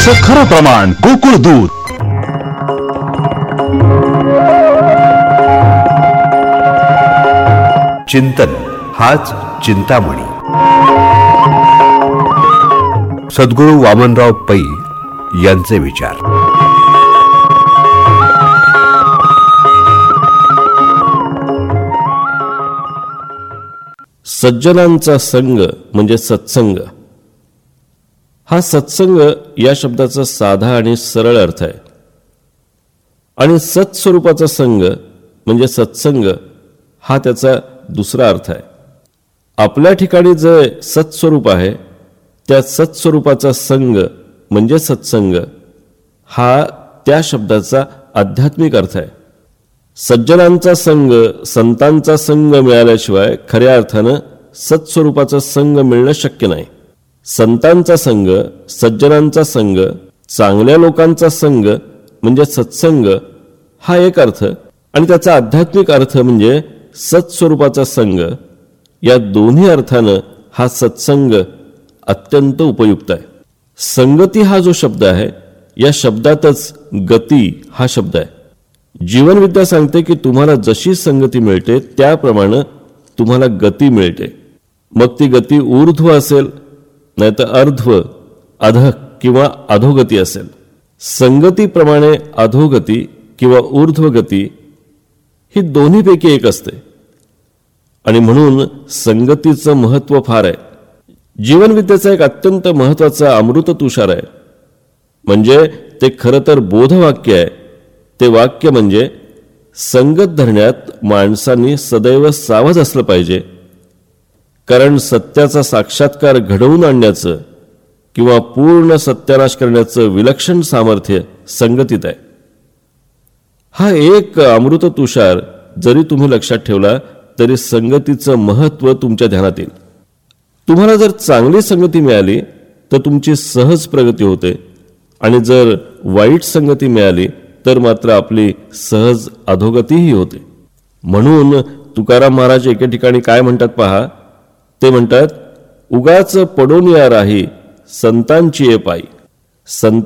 दुधाचं खरं प्रमाण गोकुळ दूध. चिंतन हाच चिंतामणी. सद्गुरू वामनराव पै यांचे विचार. सज्जनांचा संग म्हणजे सत्संग. हा सत्संग या शब्दाचा साधा आणि सरळ अर्थ आहे. आणि सत्स्वरूपाचा संग म्हणजे सत्संग हा त्याचा दुसरा अर्थ आहे. आपल्या ठिकाणी जे सत्स्वरूप आहे त्या सत्स्वरूपाचा संग म्हणजे सत्संग हा त्या शब्दाचा आध्यात्मिक अर्थ आहे. सज्जनांचा संग, संतांचा संग मिळाल्याशिवाय खऱ्या अर्थानं सत्स्वरूपाचा संग मिळणं शक्य नाही. संतांचा संग, सज्जनांचा संग, चांगल्या लोकांचा संग म्हणजे सत्संग हा एक अर्थ, आणि त्याचा आध्यात्मिक अर्थ म्हणजे सत्स्वरूपाचा संग. या दोन्ही अर्थानं हा सत्संग अत्यंत उपयुक्त आहे. संगती हा जो शब्द आहे या शब्दातच गती हा शब्द आहे. जीवनविद्या सांगते की तुम्हाला जशी संगती मिळते त्याप्रमाणे तुम्हाला गती मिळते. मग ती गती ऊर्ध्व असेल, नाहीतर अर्ध्व, अधः किंवा अधोगती असेल. संगतीप्रमाणे अधोगती किंवा ऊर्ध्वगती ही दोन्हीपैकी एक असते, आणि म्हणून संगतीचं महत्त्व फार आहे. जीवनविद्येचा एक अत्यंत महत्त्वाचा अमृत तुषार आहे. म्हणजे ते खरं तर बोधवाक्य आहे. ते वाक्य म्हणजे संगत धरण्यात माणसांनी सदैव सावध असलं पाहिजे, कारण सत्याचा साक्षात्कार घडवून आणण्याचं किंवा पूर्ण सत्यानाश करण्याचं विलक्षण सामर्थ्य संगतीत आहे. हा एक अमृत तुषार जरी तुम्ही लक्षात ठेवला तरी संगतीचं महत्त्व तुमच्या ध्यानात येईल. तुम्हाला जर चांगली संगती मिळाली तर तुमची सहज प्रगती होते, आणि जर वाईट संगती मिळाली तर मात्र आपली सहज अधोगतीही होते. म्हणून तुकाराम महाराज एके ठिकाणी काय म्हणतात पहा. ते म्हणतात, उगाच पडून या राही संतांची ये पायी.